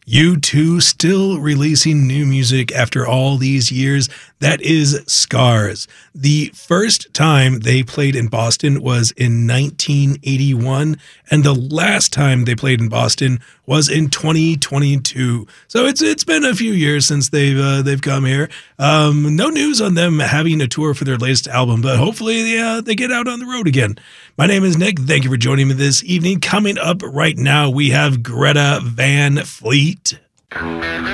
U2 still releasing new music after all these years. That is Scars. The first time they played in Boston was in 1981, and the last time they played in Boston was in 2022. So it's been a few years since they've come here. No news on them having a tour for their latest album, but hopefully they get out on the road again. My name is Nick. Thank you for joining me this evening. Coming up right now, we have Greta Van Fleet.